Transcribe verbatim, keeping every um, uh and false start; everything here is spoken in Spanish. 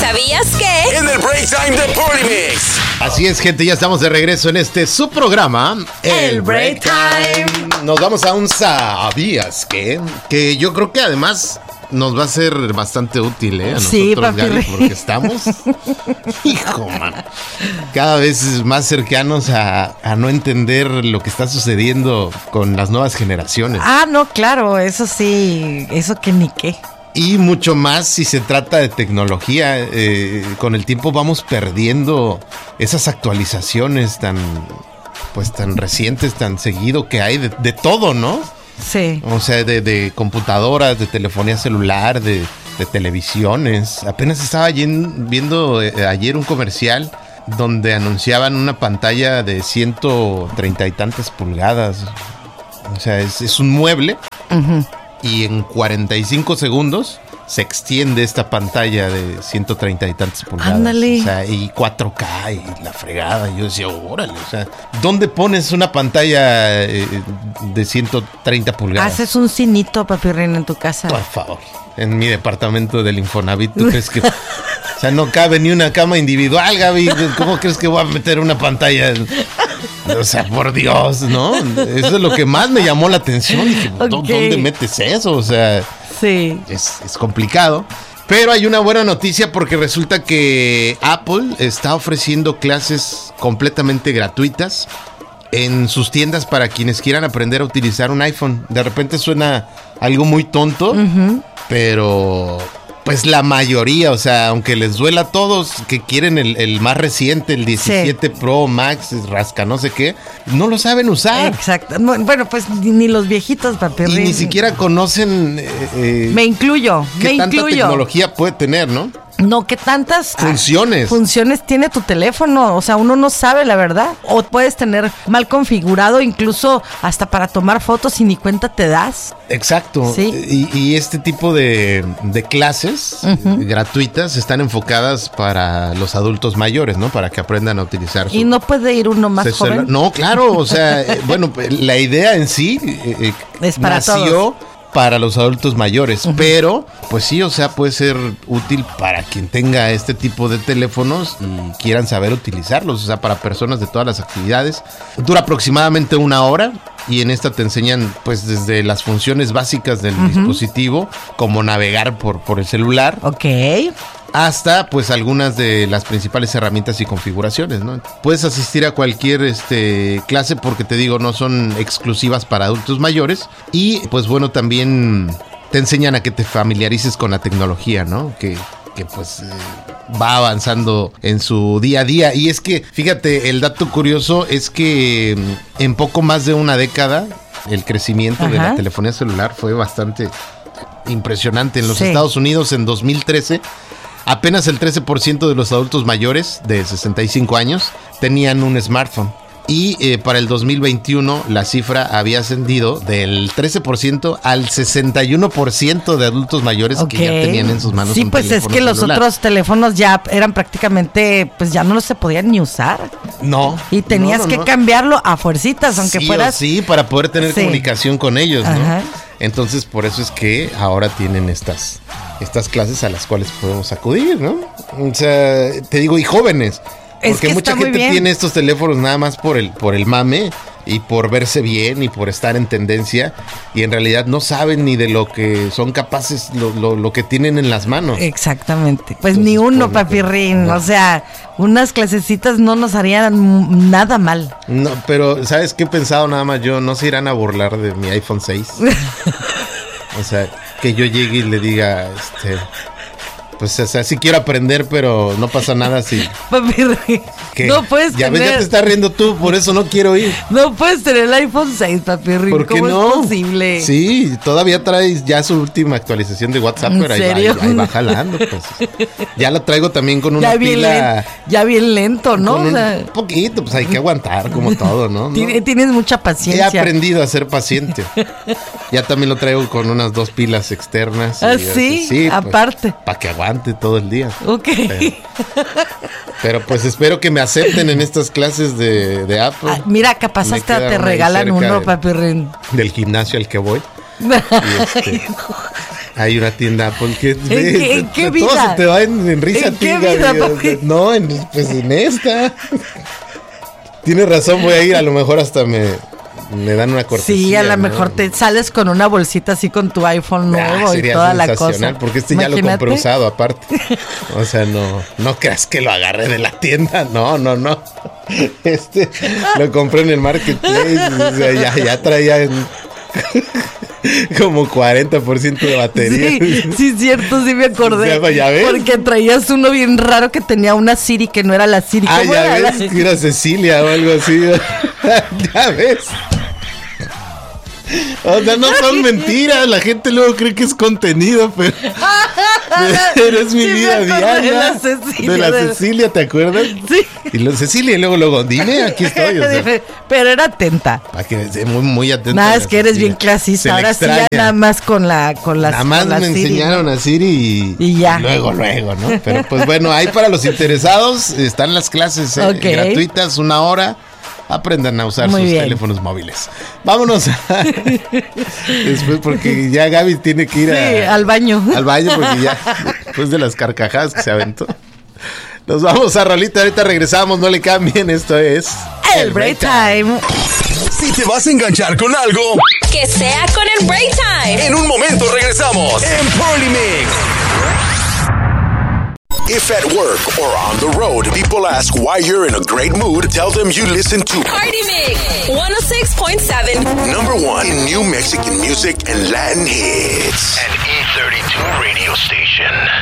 ¿Sabías que? En el Break Time de Party Mix. Así es, gente, ya estamos de regreso en este su programa, El Break Time. Nos vamos a un ¿sabías qué? Que yo creo que además nos va a ser bastante útil, ¿eh? A Sí, nosotros, papi. Gaby, porque estamos, hijo, man, cada vez más cercanos a, a no entender lo que está sucediendo con las nuevas generaciones. Ah, no, claro, eso sí, eso que ni qué. Y mucho más si se trata de tecnología. Eh, con el tiempo vamos perdiendo esas actualizaciones tan, pues, tan recientes, tan seguido que hay de, de todo, ¿no? Sí. O sea, de, de computadoras, de telefonía celular, de, de televisiones. Apenas estaba yen- viendo eh, ayer un comercial donde anunciaban una pantalla de ciento treinta y tantas pulgadas. O sea, es, es un mueble. Uh-huh. Y en cuarenta y cinco segundos se extiende esta pantalla de ciento treinta y tantas pulgadas. Ándale. O sea, y cuatro K y la fregada. Y yo decía, órale, o sea, ¿dónde pones una pantalla eh, de ciento treinta pulgadas? Haces un cinito, papirrín, en tu casa. Por favor. En mi departamento del Infonavit, ¿tú crees que...? O sea, no cabe ni una cama individual, Gaby. ¿Cómo crees que voy a meter una pantalla? O sea, por Dios, ¿no? Eso es lo que más me llamó la atención. Dije, ¿dó- Ok. ¿dónde metes eso? O sea, Sí. es, es complicado. Pero hay una buena noticia porque resulta que Apple está ofreciendo clases completamente gratuitas en sus tiendas para quienes quieran aprender a utilizar un iPhone. De repente suena algo muy tonto, Ujú. pero pues la mayoría, o sea, aunque les duela a todos que quieren el, el más reciente, el diecisiete Pro Max, rasca no sé qué, no lo saben usar. Exacto. Bueno, pues ni, ni los viejitos, Y papirrín. ni siquiera conocen eh, eh, Me incluyo, qué me tanta incluyo. tecnología puede tener, ¿no? No, ¿qué tantas ah, Funciones. funciones tiene tu teléfono? O sea, uno no sabe la verdad. O puedes tener mal configurado, incluso hasta para tomar fotos y ni cuenta te das. Exacto. Sí. Y, y este tipo de, de clases Ujú. eh, gratuitas están enfocadas para los adultos mayores, ¿no? Para que aprendan a utilizar su Y no puede ir uno más su celular. joven. No, claro, o sea, eh, bueno, la idea en sí eh, eh, Es para nació todos. para los adultos mayores, pero pues sí, o sea, puede ser útil para quien tenga este tipo de teléfonos y quieran saber utilizarlos, o sea, para personas de todas las actividades. Dura aproximadamente una hora y en esta te enseñan pues desde las funciones básicas del dispositivo, como navegar por, por el celular, Ok. hasta pues algunas de las principales herramientas y configuraciones, ¿no? Puedes asistir a cualquier este clase porque te digo, no son exclusivas para adultos mayores y pues bueno, también te enseñan a que te familiarices con la tecnología, ¿no? Que que pues eh, va avanzando en su día a día. Y es que, fíjate, el dato curioso es que mm, en poco más de una década el crecimiento de Ajá. la telefonía celular fue bastante impresionante. En los Sí. Estados Unidos en dos mil trece apenas el trece por ciento de los adultos mayores de sesenta y cinco años tenían un smartphone. Y eh, para el dos mil veintiuno la cifra había ascendido del trece por ciento al sesenta y uno por ciento de adultos mayores Ok. que ya tenían en sus manos Sí, un pues es teléfono que los celular. otros teléfonos ya eran prácticamente, pues ya no los se podían ni usar. No. Y tenías no, no, que no. cambiarlo a fuercitas, aunque sí fueras... o sí, para poder tener Sí. comunicación con ellos, ¿no? Ajá. Entonces, por eso es que ahora tienen estas, estas clases a las cuales podemos acudir, ¿no? O sea, te digo, y jóvenes. Es Porque que mucha está muy gente bien. tiene estos teléfonos nada más por el, por el mame y por verse bien y por estar en tendencia y en realidad no saben ni de lo que son capaces, lo, lo, lo que tienen en las manos. Exactamente. Pues Entonces, ni uno, por lo que- papirrín. no. O sea, unas clasecitas no nos harían m- nada mal. No, pero ¿sabes qué he pensado nada más yo? No se irán a burlar de mi iPhone seis. O sea, que yo llegue y le diga, este... Pues, o sea, sí quiero aprender, pero no pasa nada si... Papirrín. ¿Qué? No puedes Ya ves, ya te tener... estás riendo tú, por eso no quiero ir. No puedes tener el iPhone seis, papirrín. ¿Por qué ¿Cómo no? es posible? Sí, todavía traes ya su última actualización de WhatsApp, ¿En pero ahí va, serio? ahí va jalando, pues. Ya lo traigo también con una Ya bien, pila... len- ya bien lento, ¿no? con O un sea, poquito, pues hay que aguantar, como todo, ¿no? ¿No? ti- tienes mucha He paciencia. aprendido a ser paciente. Ya también lo traigo con unas dos pilas externas. ¿Ah, sí? Aparte. Para que aguante todo el día. Ok. Pero, pero pues espero que me acepten en estas clases de, de Apple. Ah, mira, capaz Me hasta quedaron te ahí regalan cerca uno, de- papirrín. Del gimnasio al que voy. Y este, Hay una tienda Apple que... ¿En qué, en qué vida? Todo se te va en, en risa. ¿En qué tiga, vida, amigo. papi? No, en, pues en esta. Tienes razón, voy a ir. A lo mejor hasta me, me dan una cortesía. Sí, a lo ¿no? mejor te sales con una bolsita así con tu iPhone nuevo Ah, y toda la cosa. Porque este Imagínate. ya lo compré usado aparte. O sea, no, no creas que lo agarré de la tienda. No, no, no. Este lo compré en el marketplace. O sea, ya, ya traía en- como cuarenta por ciento de batería. Sí, sí, cierto, sí me acordé. Ya, ya ves. Porque traías uno bien raro que tenía una Siri que no era la Siri. Ah, ¿Cómo ya era la- ves, que era Cecilia o algo así. Ya ves. O sea, no son mentiras. La gente luego cree que es contenido, pero, pero es mi Sí, me vida acordé diaria. de la Cecilia, De la de- Cecilia, ¿te acuerdas? Sí. Y lo Cecilia, y luego, luego, dime, aquí estoy. O sea, Dije, pero era atenta. para que esté muy, muy atento. Nada, a es la que eres Cecilia. bien clasista. Se le Ahora sí ya extraña. nada más con la con las Nada más con la me Siri, enseñaron ¿no? a Siri y, Y ya. luego, luego, ¿no? Pero pues bueno, ahí para los interesados están las clases eh, Ok. gratuitas, una hora. Aprendan a usar Muy sus bien. teléfonos móviles. Vámonos a- después porque ya Gaby tiene que ir Sí, a- al baño. al baño porque ya después de las carcajadas que se aventó. Nos vamos a rolita, ahorita regresamos, no le cambien, esto es El Break Time. Si te vas a enganchar con algo, Que sea con el Break Time. en un momento regresamos en Party Mix. If at work or on the road, people ask why you're in a great mood, tell them you listen to Party Mix one oh six point seven. number one in new Mexican music and Latin hits. An E thirty-two radio station.